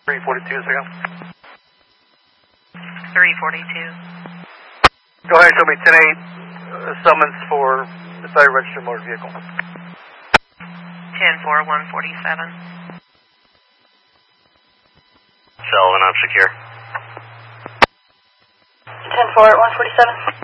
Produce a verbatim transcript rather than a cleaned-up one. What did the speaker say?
three forty-two, second. three forty-two. Go ahead and show me ten eight uh, summons for the federal registered motor vehicle. ten four, one forty-seven. Sullivan, I'm secure. ten four, one forty-seven.